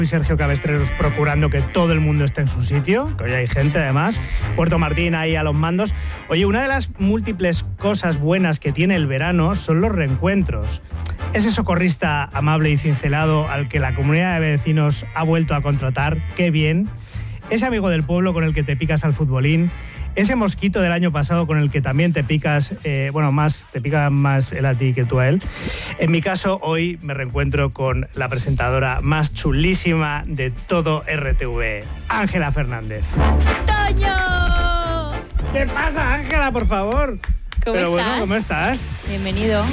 y Sergio Cabestreros procurando que todo el mundo esté en su sitio, que hoy hay gente además. Puerto Martín ahí a los mandos. Oye, una de las múltiples cosas buenas que tiene el verano son los reencuentros. Ese socorrista amable y cincelado al que la comunidad de vecinos ha vuelto a contratar, qué bien. Ese amigo del pueblo con el que te picas al futbolín. Ese mosquito del año pasado con el que también te picas, te pica más él a ti que tú a él. En mi caso, hoy me reencuentro con la presentadora más chulísima de todo RTV, Ángela Fernández. ¡Toño! ¿Qué pasa, Ángela, por favor? ¿Cómo Pero estás? Bueno, ¿cómo estás? Bienvenido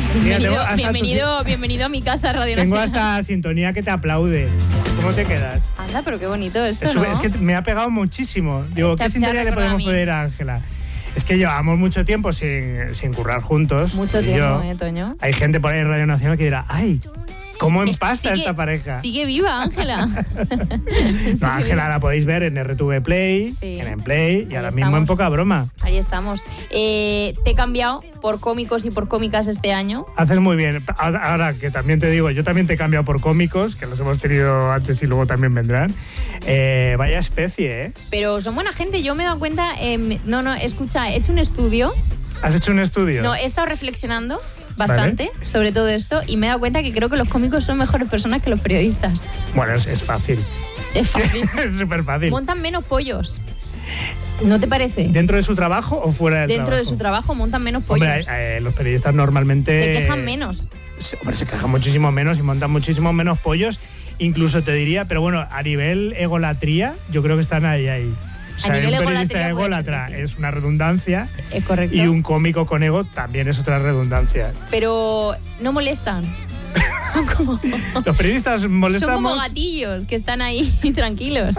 a mi casa Radio Tengo Nacional. hasta sintonía que te aplaude. ¿Cómo te quedas? Anda, pero qué bonito esto, ¿no? Es que me ha pegado muchísimo. Digo, Te ¿qué sintonía le podemos recordado a mí. poner a Ángela? Es que llevamos mucho tiempo sin currar juntos. Mucho y tiempo, yo. Toño. Hay gente por ahí en Radio Nacional que dirá, ¡ay! ¿Cómo empasta Sigue- esta pareja? Sigue viva, Ángela. No, Ángela la podéis ver en RTV Play, Sí. en Play y Ahí ahora mismo en estamos. Poca Broma. Ahí estamos. Te he cambiado por cómicos y por cómicas este año. Haces muy bien. Ahora que también te digo, yo también te he cambiado por cómicos, que los hemos tenido antes y luego también vendrán. Vaya especie, ¿eh? Pero son buena gente. Yo me he dado cuenta... escucha, he hecho un estudio. ¿Has hecho un estudio? No, he estado reflexionando bastante sobre todo esto y me he dado cuenta que creo que los cómicos son mejores personas que los periodistas. Bueno, es fácil. Es fácil. Es súper fácil. Montan menos pollos. ¿No te parece? ¿Dentro de su trabajo o fuera del Dentro trabajo? de su trabajo montan menos pollos. Hombre, los periodistas normalmente... Se quejan menos. Se quejan muchísimo menos y montan muchísimo menos pollos. Incluso te diría, pero bueno, a nivel egolatría, yo creo que están ahí. O sea, A nivel un periodista egolatría puede ególatra ser que sí. es una redundancia Es correcto. y un cómico con ego también es otra redundancia. Pero no molestan. Son como... Los periodistas molestamos... Son como gatillos que están ahí tranquilos.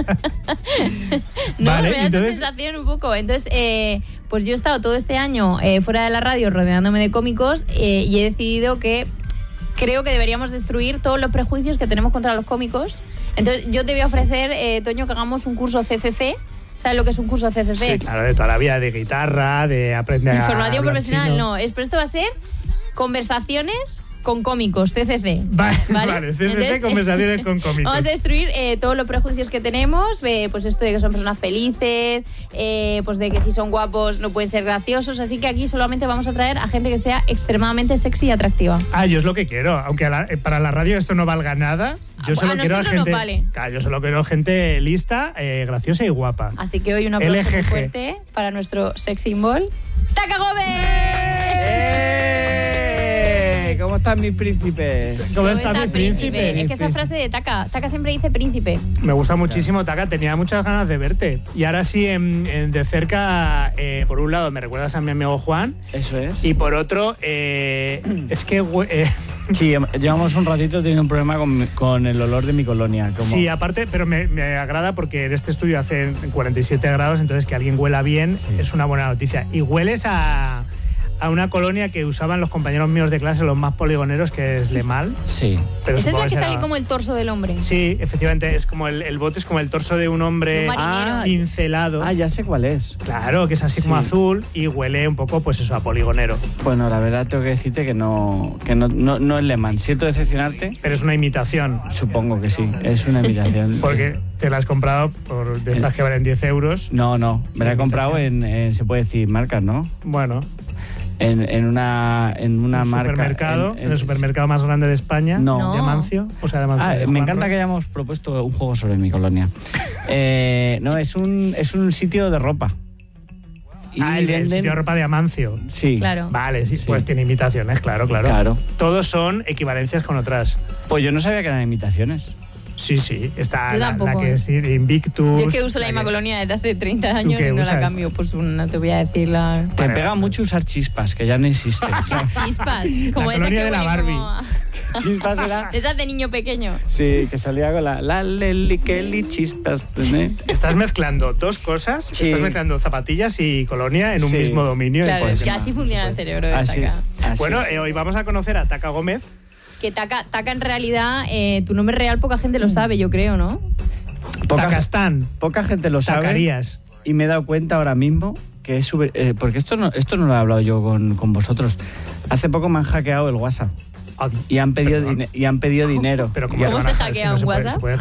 No, Vale, me da entonces- esa sensación un poco. Entonces, pues yo he estado todo este año fuera de la radio rodeándome de cómicos y he decidido que creo que deberíamos destruir todos los prejuicios que tenemos contra los cómicos. Entonces, yo te voy a ofrecer, Toño, que hagamos un curso CCC. ¿Sabes lo que es un curso CCC? Sí, claro, de toda la vida, de guitarra, de aprender a Información hablar profesional, chino. no. Pero esto va a ser conversaciones con cómicos, CCC. Vale, CCC, Entonces, conversaciones con cómicos. Vamos a destruir todos los prejuicios que tenemos, pues esto de que son personas felices, pues de que si son guapos no pueden ser graciosos, así que aquí solamente vamos a traer a gente que sea extremadamente sexy y atractiva. Yo es lo que quiero, aunque para la radio esto no valga nada. Yo solo A quiero nosotros gente, nos vale. Claro, yo solo quiero gente lista, graciosa y guapa. Así que hoy un aplauso muy LGG. fuerte para nuestro sex symbol, ¡Taka Gómez! ¿Cómo están mis príncipes? ¿Cómo está mi príncipe? Es que esa frase de Taka siempre dice príncipe. Me gusta muchísimo, Taka, tenía muchas ganas de verte. Y ahora sí, de cerca, por un lado me recuerdas a mi amigo Juan. Eso es. Y por otro, es que... Sí, llevamos un ratito teniendo un problema con el olor de mi colonia. Sí, aparte, pero me agrada porque en este estudio hace 47 grados, entonces que alguien huela bien es una buena noticia. Y hueles a una colonia que usaban los compañeros míos de clase, los más poligoneros, que es Le Mal. Sí. Pero ¿Es supongo eso que será- sale como el torso del hombre? Sí, efectivamente, es como el bote es como el torso de un hombre Un marinero. cincelado. Ya sé cuál es. Claro, que es así como Sí. azul y huele un poco, pues eso, a poligonero. Bueno, la verdad tengo que decirte que no es Le Mans. Siento decepcionarte. Pero es una imitación, Supongo que sí, es una imitación. porque te la has comprado de estas que valen 10 euros. No, me la he comprado en se puede decir marcas, ¿no? Bueno, En una marca. supermercado, en el supermercado más grande de España, No. de Amancio, o sea, de Amancio. de Me Juan encanta Ros. que hayamos propuesto un juego sobre mi colonia. No, es un sitio de ropa. Y El sitio de ropa de Amancio. Sí. Claro. Vale, sí, Sí. pues tiene imitaciones, claro. Claro. Todos son equivalencias con otras. Pues yo no sabía que eran imitaciones. Sí, está Yo la tampoco, que ¿eh? es Invictus. Yo es que uso la misma colonia desde hace 30 años qué y no usas? la cambio. Pues no te voy a decir la... Te Vale, pega vale. mucho usar chispas, que ya no existen. Chispas. Como esa colonia que de la huele Barbie. como a- Chispas era... Esas de niño pequeño. Sí, que salía con la Leli Kelly chispas. ¿eh? Estás mezclando dos cosas. Sí. Estás mezclando zapatillas y colonia en un Sí. mismo dominio. Claro, Pues, es que así funciona el cerebro de Así, Taka. así. bueno, hoy vamos a conocer a Taka Gómez. Que Taka en realidad, tu nombre real poca gente lo sabe, yo creo, ¿no? Takastán. Poca gente lo sabe. Tacarías. Y me he dado cuenta ahora mismo que es porque esto no lo he hablado yo con vosotros. Hace poco me han hackeado el WhatsApp. Y han pedido, Perdón. dinero. Pero Y ¿cómo, ¿Cómo te se van a- hackea si no un se puede- WhatsApp? se puede